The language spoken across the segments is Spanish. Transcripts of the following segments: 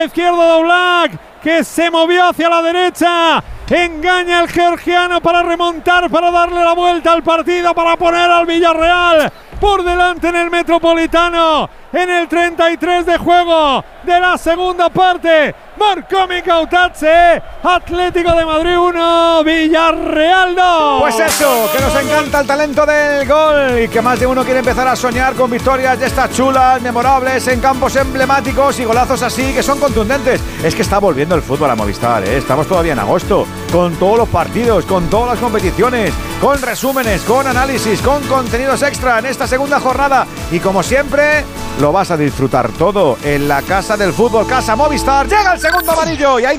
Izquierdo de Oblak, que se movió hacia la derecha, engaña al georgiano para remontar, para darle la vuelta al partido, para poner al Villarreal por delante en el Metropolitano, en el 33 de juego de la segunda parte. Marcó Mikautadze, Atlético de Madrid 1, Villarreal 2. Pues eso, que nos encanta el talento del gol y que más de uno quiere empezar a soñar con victorias de estas chulas, memorables, en campos emblemáticos y golazos así que son contundentes. Es que está volviendo el fútbol a Movistar, ¿eh? Estamos todavía en agosto, con todos los partidos, con todas las competiciones, con resúmenes, con análisis, con contenidos extra en esta segunda jornada y como siempre lo vas a disfrutar todo en la casa del fútbol, Casa Movistar. Llega el segundo amarillo y hay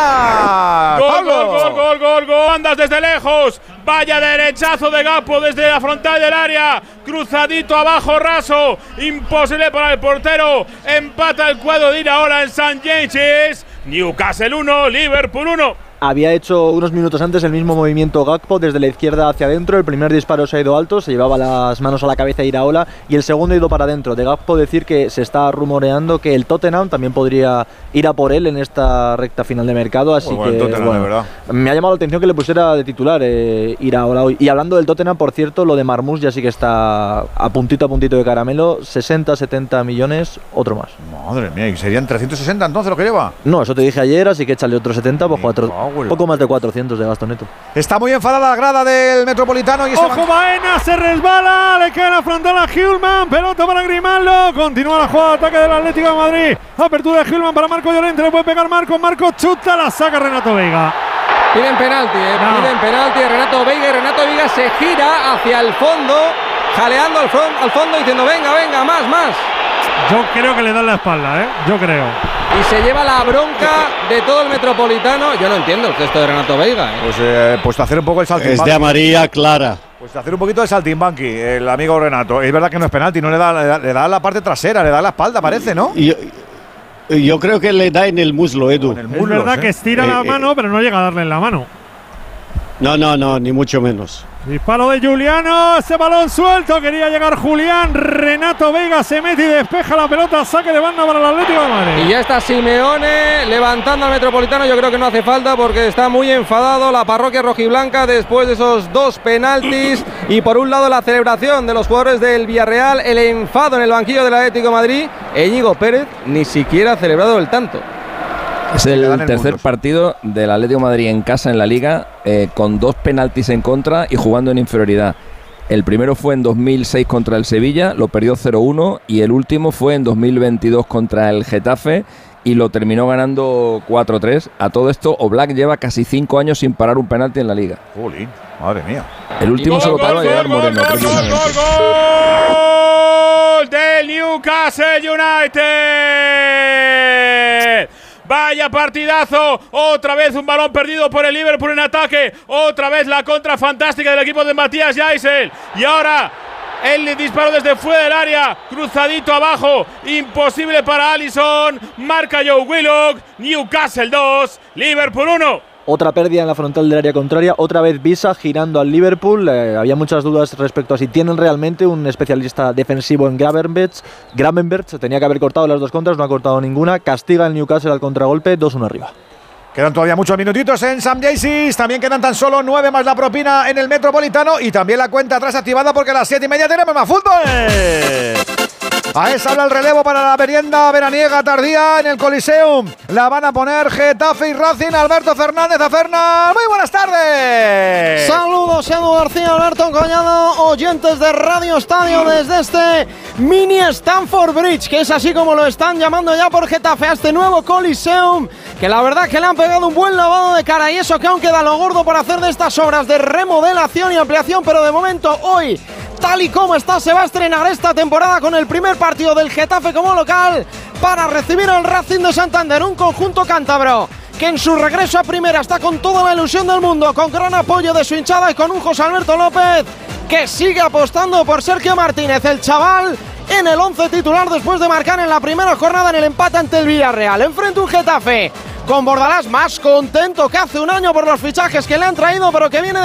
más. Gol, andas desde lejos. Vaya derechazo de Gakpo desde la frontal del área, cruzadito abajo raso, imposible para el portero. Empata el cuadro de Iraola en St. James's. Newcastle 1, Liverpool 1. Había hecho unos minutos antes el mismo movimiento Gakpo desde la izquierda hacia adentro. El primer disparo se ha ido alto, se llevaba las manos a la cabeza de Iraola y el segundo ha ido para adentro. De Gakpo decir que se está rumoreando que el Tottenham también podría ir a por él en esta recta final de mercado, así que bueno, me ha llamado la atención que le pusiera de titular Iraola hoy. Y hablando del Tottenham, por cierto, lo de Marmoush ya sí que está a puntito de caramelo, 60-70 millones, otro más. Madre mía, ¿y serían 360 entonces lo que lleva? No, eso te dije ayer, así que échale otros 70, pues poco más de 400 de gasto neto. Está muy enfadada la grada del Metropolitano y ¡ojo, Baena! Se resbala, le queda la frontal a Hjulmand, pelota para Grimaldo, continúa la jugada de ataque del Atlético de Madrid, apertura de Hjulmand para Marco Llorente, le puede pegar Marco chuta, la saca Renato Veiga. Piden penalti, piden penalti a Renato Veiga y Renato Veiga se gira hacia el fondo, jaleando al fondo diciendo venga, más. Yo creo que le dan la espalda, yo creo. Y se lleva la bronca de todo el Metropolitano. Yo no entiendo el gesto de Renato Veiga. Pues hacer un poco el saltimbanqui. Es de amarilla clara. Pues hacer un poquito de saltimbanqui, el amigo Renato. Es verdad que no es penalti, no le da la parte trasera, le da la espalda, parece, ¿no? Yo creo que le da en el muslo, Edu. En el muslo, es verdad que estira la mano, pero no llega a darle en la mano. No, ni mucho menos. Disparo de Juliano, ese balón suelto, quería llegar Julián, Renato Veiga se mete y despeja la pelota, saque de banda para el Atlético de Madrid. Y ya está Simeone levantando al Metropolitano, yo creo que no hace falta porque está muy enfadado la parroquia rojiblanca después de esos dos penaltis y por un lado la celebración de los jugadores del Villarreal, el enfado en el banquillo del Atlético de Madrid. Íñigo Pérez ni siquiera ha celebrado el tanto. Es el tercer partido del Atlético de Madrid en casa en la Liga, con dos penaltis en contra y jugando en inferioridad. El primero fue en 2006 contra el Sevilla, lo perdió 0-1, y el último fue en 2022 contra el Getafe y lo terminó ganando 4-3. A todo esto, Oblak lleva casi 5 años sin parar un penalti en la Liga. Jolín, madre mía. El último se lo paró a Gerard Moreno. ¡Gol del Newcastle United! Vaya partidazo, otra vez un balón perdido por el Liverpool en ataque, otra vez la contra fantástica del equipo de Matías Jaisel, y ahora el disparo desde fuera del área, cruzadito abajo, imposible para Alisson, marca Joe Willock, Newcastle 2, Liverpool 1. Otra pérdida en la frontal del área contraria, otra vez Visa girando al Liverpool. Había muchas dudas respecto a si tienen realmente un especialista defensivo en Gravenberch. Tenía que haber cortado las dos contras, no ha cortado ninguna. Castiga el Newcastle al contragolpe, 2-1 arriba. Quedan todavía muchos minutitos en St. James's. También quedan tan solo 9 más la propina en el Metropolitano. Y también la cuenta atrás activada porque a las 7:30 tenemos más fútbol. A esa habla el relevo para la merienda veraniega tardía en el Coliseum. La van a poner Getafe y Racing. Alberto Fernández a Fernández. Muy buenas tardes. Saludos, Edu García, Alberto Collado, oyentes de Radio Estadio desde este mini Stamford Bridge, que es así como lo están llamando ya por Getafe a este nuevo Coliseum, que la verdad que le han pegado un buen lavado de cara, y eso que aún queda lo gordo por hacer de estas obras de remodelación y ampliación, pero de momento hoy, tal y como está, se va a estrenar esta temporada con el primer partido del Getafe como local para recibir al Racing de Santander, un conjunto cántabro que en su regreso a primera está con toda la ilusión del mundo, con gran apoyo de su hinchada y con un José Alberto López que sigue apostando por Sergio Martínez, el chaval en el 11 titular después de marcar en la primera jornada en el empate ante el Villarreal. Enfrente un Getafe con Bordalás más contento que hace un año por los fichajes que le han traído, pero que viene